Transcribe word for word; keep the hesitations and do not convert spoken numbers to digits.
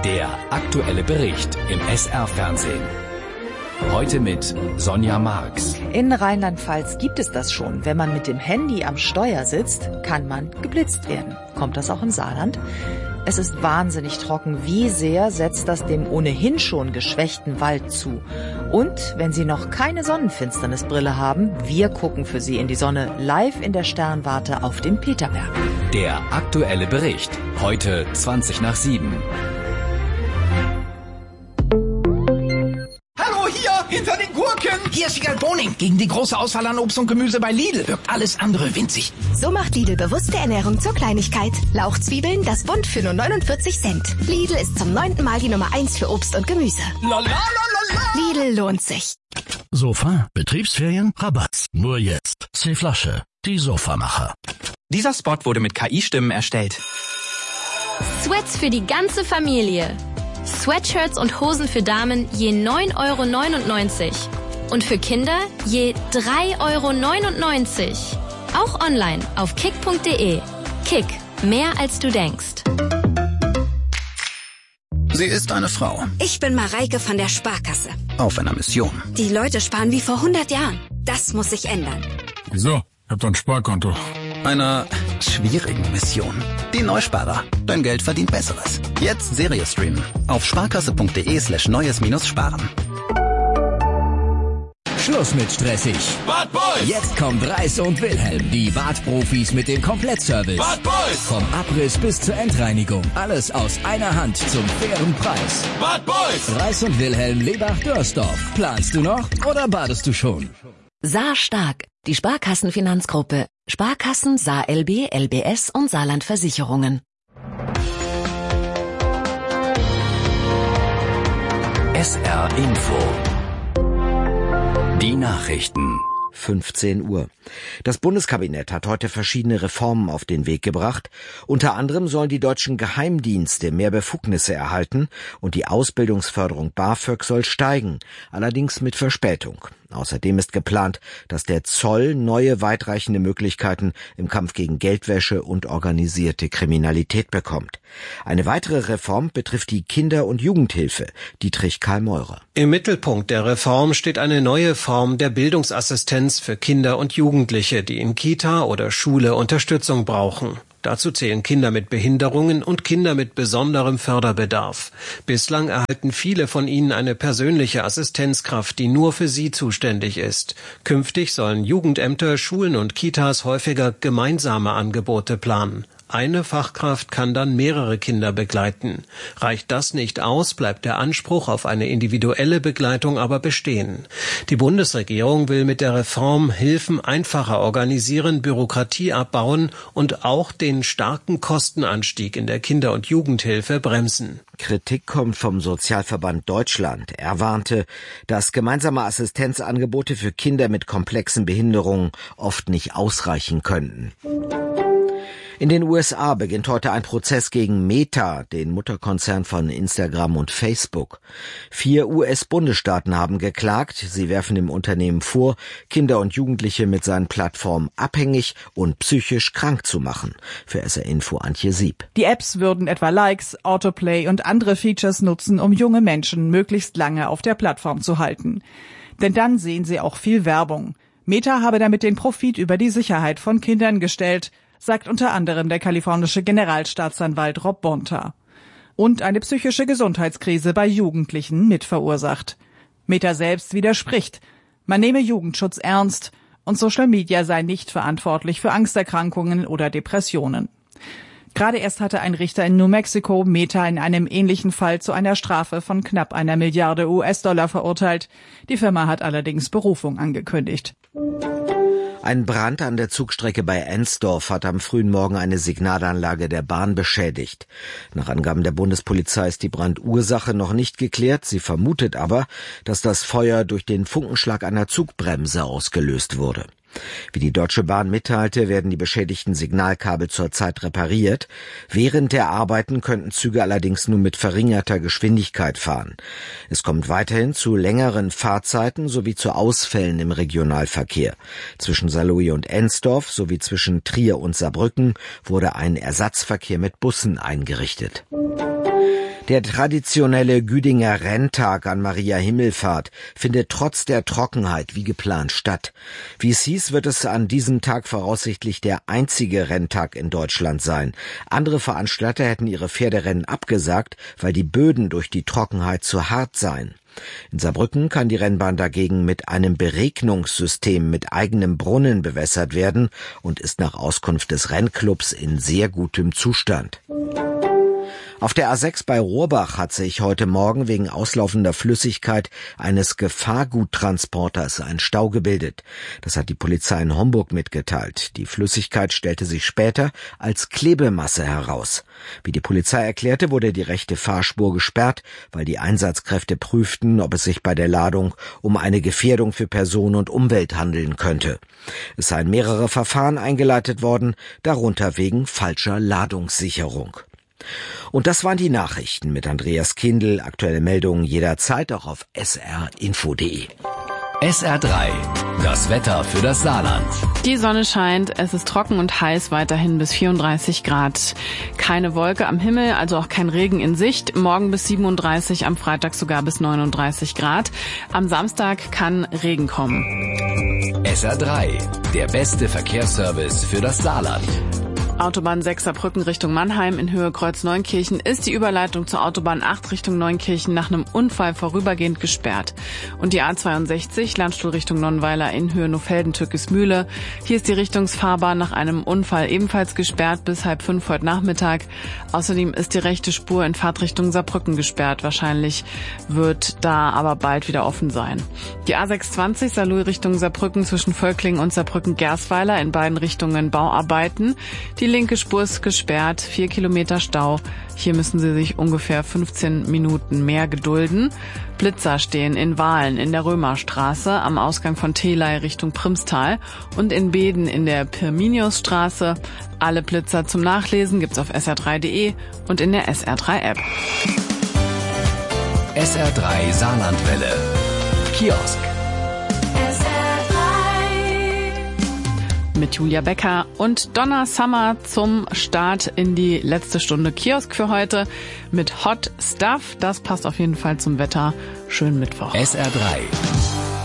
Der aktuelle Bericht im S R-Fernsehen. Heute mit Sonja Marx. In Rheinland-Pfalz gibt es das schon. Wenn man mit dem Handy am Steuer sitzt, kann man geblitzt werden. Kommt das auch im Saarland? Es ist wahnsinnig trocken. Wie sehr setzt das dem ohnehin schon geschwächten Wald zu? Und wenn Sie noch keine Sonnenfinsternisbrille haben, wir gucken für Sie in die Sonne live in der Sternwarte auf dem Peterberg. Der aktuelle Bericht. Heute zwanzig nach sieben. Hinter den Gurken! Hier ist Egal Boning. Gegen die große Auswahl an Obst und Gemüse bei Lidl wirkt alles andere winzig. So macht Lidl bewusste Ernährung zur Kleinigkeit. Lauchzwiebeln, das Bund für nur neunundvierzig Cent. Lidl ist zum neunten Mal die Nummer eins für Obst und Gemüse. La, la, la, la, la. Lidl lohnt sich. Sofa, Betriebsferien, Rabatt. Nur jetzt. C-Flasche, die Sofamacher. Dieser Spot wurde mit K I-Stimmen erstellt. Sweats für die ganze Familie. Sweatshirts und Hosen für Damen je neun Euro neunundneunzig und für Kinder je drei Euro neunundneunzig. Auch online auf kick punkt de. Kick, mehr als du denkst. Sie ist eine Frau. Ich bin Mareike von der Sparkasse. Auf einer Mission. Die Leute sparen wie vor hundert Jahren. Das muss sich ändern. Wieso? Ich hab doch ein Sparkonto. Einer schwierigen Mission. Die Neusparer. Dein Geld verdient Besseres. Jetzt Serie streamen. Auf sparkasse.de slash neues minus sparen. Schluss mit stressig. Bad Boys! Jetzt kommt Reis und Wilhelm, die Badprofis mit dem Komplettservice. Bad Boys! Vom Abriss bis zur Endreinigung. Alles aus einer Hand zum fairen Preis. Bad Boys! Reis und Wilhelm Lebach-Dörsdorf. Planst du noch oder badest du schon? Saar Stark, die Sparkassenfinanzgruppe. Sparkassen, Saar L B, L B S und Saarland Versicherungen. S R Info. Die Nachrichten. fünfzehn Uhr. Das Bundeskabinett hat heute verschiedene Reformen auf den Weg gebracht. Unter anderem sollen die deutschen Geheimdienste mehr Befugnisse erhalten und die Ausbildungsförderung BAföG soll steigen, allerdings mit Verspätung. Außerdem ist geplant, dass der Zoll neue weitreichende Möglichkeiten im Kampf gegen Geldwäsche und organisierte Kriminalität bekommt. Eine weitere Reform betrifft die Kinder- und Jugendhilfe. Dietrich Karl Meurer. Im Mittelpunkt der Reform steht eine neue Form der Bildungsassistenz für Kinder und Jugendliche, die in Kita oder Schule Unterstützung brauchen. Dazu zählen Kinder mit Behinderungen und Kinder mit besonderem Förderbedarf. Bislang erhalten viele von ihnen eine persönliche Assistenzkraft, die nur für sie zuständig ist. Künftig sollen Jugendämter, Schulen und Kitas häufiger gemeinsame Angebote planen. Eine Fachkraft kann dann mehrere Kinder begleiten. Reicht das nicht aus, bleibt der Anspruch auf eine individuelle Begleitung aber bestehen. Die Bundesregierung will mit der Reform Hilfen einfacher organisieren, Bürokratie abbauen und auch den starken Kostenanstieg in der Kinder- und Jugendhilfe bremsen. Kritik kommt vom Sozialverband Deutschland. Er warnte, dass gemeinsame Assistenzangebote für Kinder mit komplexen Behinderungen oft nicht ausreichen könnten. In den U S A beginnt heute ein Prozess gegen Meta, den Mutterkonzern von Instagram und Facebook. Vier U S-Bundesstaaten haben geklagt. Sie werfen dem Unternehmen vor, Kinder und Jugendliche mit seinen Plattformen abhängig und psychisch krank zu machen. Für S R Info Antje Sieb. Die Apps würden etwa Likes, Autoplay und andere Features nutzen, um junge Menschen möglichst lange auf der Plattform zu halten. Denn dann sehen sie auch viel Werbung. Meta habe damit den Profit über die Sicherheit von Kindern gestellt, sagt unter anderem der kalifornische Generalstaatsanwalt Rob Bonta. Und eine psychische Gesundheitskrise bei Jugendlichen mit verursacht. Meta selbst widerspricht. Man nehme Jugendschutz ernst und Social Media sei nicht verantwortlich für Angsterkrankungen oder Depressionen. Gerade erst hatte ein Richter in New Mexico Meta in einem ähnlichen Fall zu einer Strafe von knapp einer Milliarde U S-Dollar verurteilt. Die Firma hat allerdings Berufung angekündigt. Ein Brand an der Zugstrecke bei Ensdorf hat am frühen Morgen eine Signalanlage der Bahn beschädigt. Nach Angaben der Bundespolizei ist die Brandursache noch nicht geklärt. Sie vermutet aber, dass das Feuer durch den Funkenschlag einer Zugbremse ausgelöst wurde. Wie die Deutsche Bahn mitteilte, werden die beschädigten Signalkabel zurzeit repariert. Während der Arbeiten könnten Züge allerdings nur mit verringerter Geschwindigkeit fahren. Es kommt weiterhin zu längeren Fahrzeiten sowie zu Ausfällen im Regionalverkehr. Zwischen Saarlouis und Ensdorf sowie zwischen Trier und Saarbrücken wurde ein Ersatzverkehr mit Bussen eingerichtet. Der traditionelle Güdinger Renntag an Maria Himmelfahrt findet trotz der Trockenheit wie geplant statt. Wie es hieß, wird es an diesem Tag voraussichtlich der einzige Renntag in Deutschland sein. Andere Veranstalter hätten ihre Pferderennen abgesagt, weil die Böden durch die Trockenheit zu hart seien. In Saarbrücken kann die Rennbahn dagegen mit einem Beregnungssystem mit eigenem Brunnen bewässert werden und ist nach Auskunft des Rennclubs in sehr gutem Zustand. Auf der A sechs bei Rohrbach hat sich heute Morgen wegen auslaufender Flüssigkeit eines Gefahrguttransporters ein Stau gebildet. Das hat die Polizei in Homburg mitgeteilt. Die Flüssigkeit stellte sich später als Klebemasse heraus. Wie die Polizei erklärte, wurde die rechte Fahrspur gesperrt, weil die Einsatzkräfte prüften, ob es sich bei der Ladung um eine Gefährdung für Person und Umwelt handeln könnte. Es seien mehrere Verfahren eingeleitet worden, darunter wegen falscher Ladungssicherung. Und das waren die Nachrichten mit Andreas Kindl. Aktuelle Meldungen jederzeit auch auf s r info punkt d e. S R drei, das Wetter für das Saarland. Die Sonne scheint, es ist trocken und heiß, weiterhin bis vierunddreißig Grad. Keine Wolke am Himmel, also auch kein Regen in Sicht. Morgen bis siebenunddreißig, am Freitag sogar bis neununddreißig Grad. Am Samstag kann Regen kommen. S R drei, der beste Verkehrsservice für das Saarland. Autobahn sechs Saarbrücken Richtung Mannheim in Höhe Kreuz Neunkirchen ist die Überleitung zur Autobahn acht Richtung Neunkirchen nach einem Unfall vorübergehend gesperrt. Und die A zweiundsechzig Landstuhl Richtung Nonnweiler in Höhe Nofelden-Türkismühle. Hier ist die Richtungsfahrbahn nach einem Unfall ebenfalls gesperrt bis halb fünf heute Nachmittag. Außerdem ist die rechte Spur in Fahrtrichtung Saarbrücken gesperrt. Wahrscheinlich wird da aber bald wieder offen sein. Die A sechshundertzwanzig Saarlouis Richtung Saarbrücken zwischen Völklingen und Saarbrücken-Gersweiler in beiden Richtungen Bauarbeiten. Die Die linke Spur ist gesperrt, vier Kilometer Stau. Hier müssen Sie sich ungefähr fünfzehn Minuten mehr gedulden. Blitzer stehen in Wahlen in der Römerstraße am Ausgang von Telei Richtung Primstal und in Beden in der Pirminiusstraße. Alle Blitzer zum Nachlesen gibt's auf s r drei punkt d e und in der S R drei App. S R drei Saarlandwelle. Kiosk. Mit Julia Becker und Donna Summer zum Start in die letzte Stunde Kiosk für heute mit Hot Stuff. Das passt auf jeden Fall zum Wetter. Schönen Mittwoch. S R drei.